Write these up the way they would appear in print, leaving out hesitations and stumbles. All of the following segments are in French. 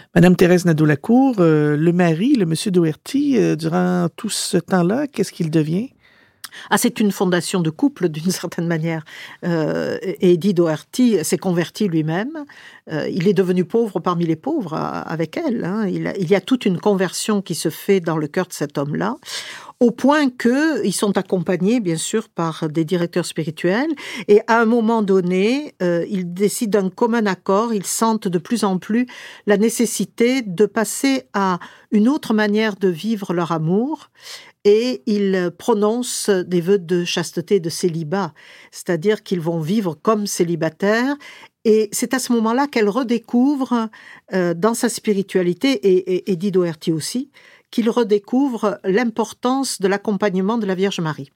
Madame Thérèse Nadeau-Lacour, le mari, le monsieur Doherty, durant tout ce temps-là, qu'est-ce qu'il devient? Ah, c'est une fondation de couple, d'une certaine manière. Eddie Doherty s'est converti lui-même. Il est devenu pauvre parmi les pauvres avec elle. Hein. Il y a toute une conversion qui se fait dans le cœur de cet homme-là, au point qu'ils sont accompagnés, bien sûr, par des directeurs spirituels. Et à un moment donné, ils décident d'un commun accord. Ils sentent de plus en plus la nécessité de passer à une autre manière de vivre leur amour. Et ils prononcent des vœux de chasteté et de célibat, c'est-à-dire qu'ils vont vivre comme célibataires. Et c'est à ce moment-là qu'elle redécouvre, dans sa spiritualité, et Eddie Doherty aussi, qu'il redécouvre l'importance de l'accompagnement de la Vierge Marie.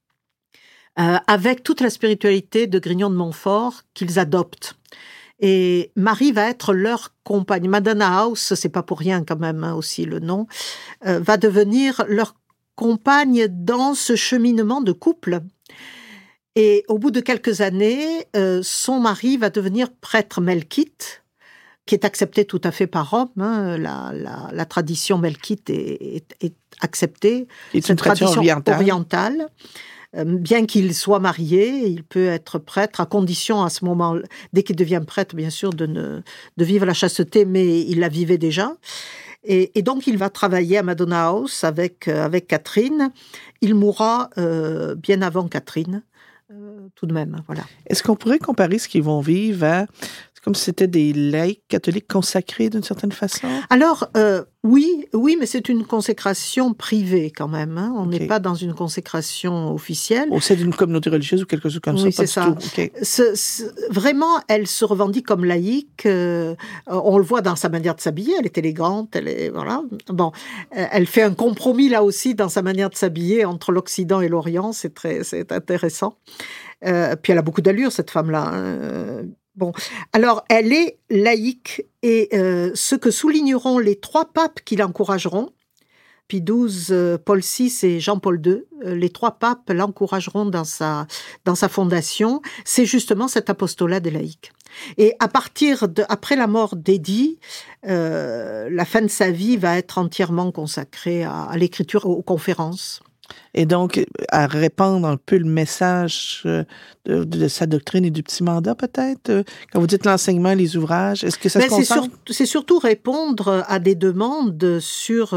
Avec toute la spiritualité de Grignon de Montfort qu'ils adoptent. Et Marie va être leur compagne. Madonna House, c'est pas pour rien quand même, hein, aussi le nom, va devenir leur compagne dans ce cheminement de couple. Et au bout de quelques années, son mari va devenir prêtre melkite, qui est accepté tout à fait par Rome. Hein. La tradition melkite est acceptée. C'est une tradition orientale. Bien qu'il soit marié, il peut être prêtre, à condition à ce moment, dès qu'il devient prêtre, bien sûr, de vivre la chasteté, mais il la vivait déjà. Et donc, il va travailler à Madonna House avec Catherine. Il mourra bien avant Catherine, tout de même. Voilà. Est-ce qu'on pourrait comparer ce qu'ils vont vivre à... C'est comme si c'était des laïcs catholiques consacrés d'une certaine façon? Alors, oui, mais c'est une consécration privée quand même. Hein. On n'est pas dans une consécration officielle. Au sein d'une communauté religieuse ou quelque chose comme ça? Oui, c'est ça. Okay. Vraiment, elle se revendique comme laïque. On le voit dans sa manière de s'habiller. Elle est élégante. Voilà. Bon, elle fait un compromis là aussi dans sa manière de s'habiller entre l'Occident et l'Orient. C'est intéressant. Puis elle a beaucoup d'allure, cette femme-là. Hein. Bon, alors elle est laïque et ce que souligneront les 3 papes qui l'encourageront, Pie XII, Paul VI et Jean-Paul II, les 3 papes l'encourageront dans sa fondation, c'est justement cet apostolat des laïcs. Et après la mort d'Eddie, la fin de sa vie va être entièrement consacrée à l'écriture, aux conférences. Et donc, à répandre un peu le message de sa doctrine et du petit mandat, peut-être? Quand vous dites l'enseignement, les ouvrages, est-ce que ça se concentre? C'est surtout répondre à des demandes sur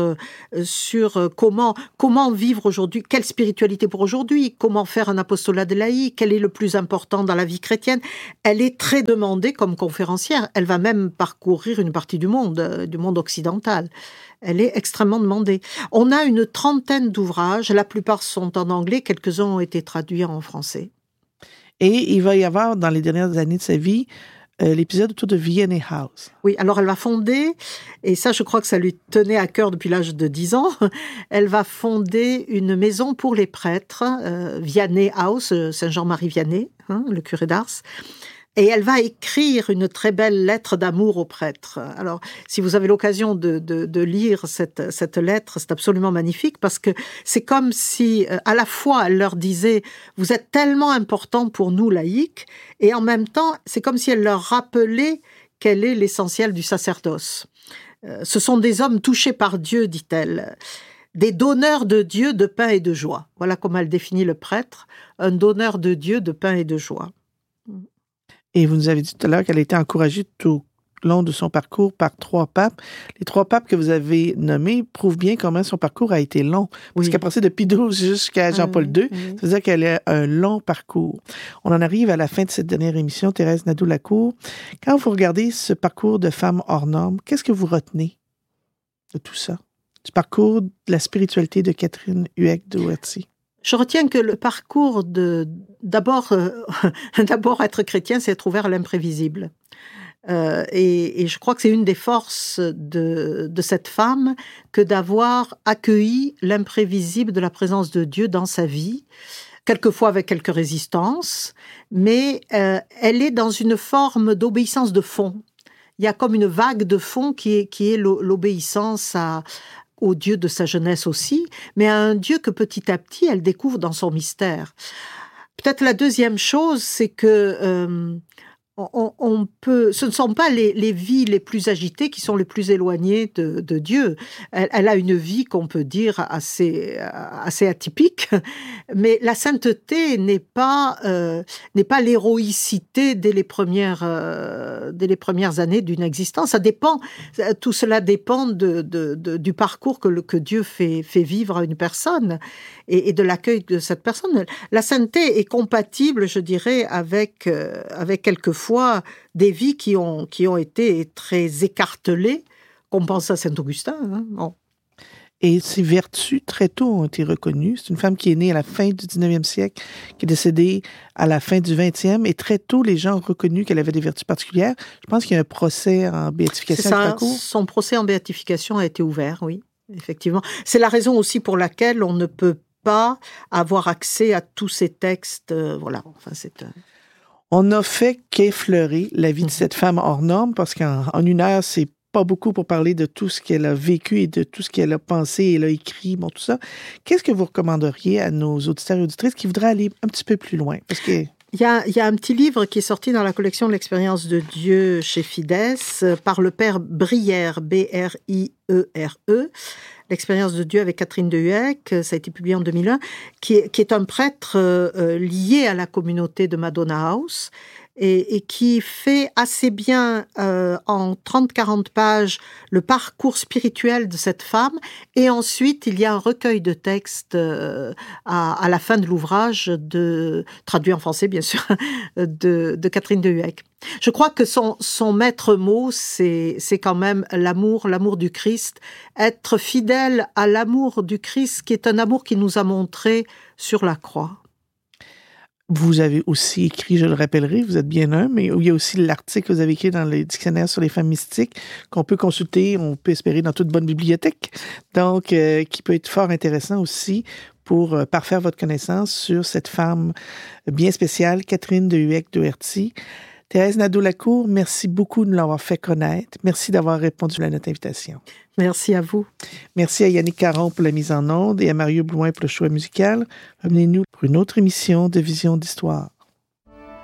comment vivre aujourd'hui, quelle spiritualité pour aujourd'hui, comment faire un apostolat de laïcs, quel est le plus important dans la vie chrétienne. Elle est très demandée comme conférencière. Elle va même parcourir une partie du monde occidental. Elle est extrêmement demandée. On a une 30aine d'ouvrages, la plupart sont en anglais, quelques-uns ont été traduits en français. Et il va y avoir, dans les dernières années de sa vie, l'épisode autour de Vianney House. Oui, alors elle va fonder, et ça je crois que ça lui tenait à cœur depuis l'âge de 10 ans, elle va fonder une maison pour les prêtres, Vianney House, Saint-Jean-Marie Vianney, hein, le curé d'Ars. Et elle va écrire une très belle lettre d'amour aux prêtres. Alors, si vous avez l'occasion de lire cette lettre, c'est absolument magnifique parce que c'est comme si, à la fois, elle leur disait « Vous êtes tellement importants pour nous, laïcs », et en même temps, c'est comme si elle leur rappelait quel est l'essentiel du sacerdoce. Ce sont des hommes touchés par Dieu, dit-elle. Des donneurs de Dieu de pain et de joie. Voilà comment elle définit le prêtre, un donneur de Dieu de pain et de joie. Et vous nous avez dit tout à l'heure qu'elle a été encouragée tout au long de son parcours par 3 papes. Les 3 papes que vous avez nommés prouvent bien comment son parcours a été long. Parce qu'elle passait de Pie XII jusqu'à Jean-Paul II. Ça veut dire qu'elle a un long parcours. On en arrive à la fin de cette dernière émission, Thérèse Nadeau-Lacour. Quand vous regardez ce parcours de femme hors norme, qu'est-ce que vous retenez de tout ça? Du parcours de la spiritualité de Catherine Huet-Doherty? Je retiens que le parcours d'abord être chrétien, c'est être ouvert à l'imprévisible. Et je crois que c'est une des forces de cette femme que d'avoir accueilli l'imprévisible de la présence de Dieu dans sa vie, quelquefois avec quelques résistances, mais elle est dans une forme d'obéissance de fond. Il y a comme une vague de fond qui est l'obéissance au Dieu de sa jeunesse aussi, mais à un Dieu que petit à petit, elle découvre dans son mystère. Peut-être la deuxième chose, c'est que ce ne sont pas les vies les plus agitées qui sont les plus éloignées de Dieu. Elle a une vie qu'on peut dire assez atypique, mais la sainteté n'est pas l'héroïcité dès les premières années d'une existence. Tout cela dépend du parcours que Dieu fait vivre à une personne et de l'accueil de cette personne. La sainteté est compatible, je dirais, avec quelquefois des vies qui ont été très écartelées, qu'on pense à Saint-Augustin. Hein. Bon. Et ses vertus, très tôt, ont été reconnues. C'est une femme qui est née à la fin du 19e siècle, qui est décédée à la fin du 20e. Et très tôt, les gens ont reconnu qu'elle avait des vertus particulières. Je pense qu'il y a un procès en béatification. C'est ça, son procès en béatification a été ouvert, oui, effectivement. C'est la raison aussi pour laquelle on ne peut pas avoir accès à tous ces textes. Voilà, enfin, On n'a fait qu'effleurer la vie de cette femme hors norme, parce qu'en une heure, c'est pas beaucoup pour parler de tout ce qu'elle a vécu et de tout ce qu'elle a pensé, elle a écrit, bon, tout ça. Qu'est-ce que vous recommanderiez à nos auditeurs et auditrices qui voudraient aller un petit peu plus loin? Parce que... Il y a un petit livre qui est sorti dans la collection de l'Expérience de Dieu chez Fides par le père Brière, B-R-I-E-R-E. L'Expérience de Dieu avec Catherine de Hueck, ça a été publié en 2001, qui est un prêtre lié à la communauté de Madonna House et qui fait assez bien en 30-40 pages le parcours spirituel de cette femme. Et ensuite, il y a un recueil de textes à la fin de l'ouvrage, traduit en français bien sûr, de Catherine de Hueck. Je crois que son maître mot, c'est quand même l'amour du Christ, être fidèle à l'amour du Christ, qui est un amour qu'il nous a montré sur la croix. Vous avez aussi écrit, je le rappellerai, vous êtes bien un, mais il y a aussi l'article que vous avez écrit dans le dictionnaire sur les femmes mystiques qu'on peut consulter, on peut espérer dans toute bonne bibliothèque, donc qui peut être fort intéressant aussi pour parfaire votre connaissance sur cette femme bien spéciale, Catherine de Hueck-Doherty. Thérèse Nadeau-Lacour, merci beaucoup de nous l'avoir fait connaître. Merci d'avoir répondu à notre invitation. Merci à vous. Merci à Yannick Caron pour la mise en onde et à Mario Blouin pour le choix musical. Revenez-nous pour une autre émission de Vision d'Histoire.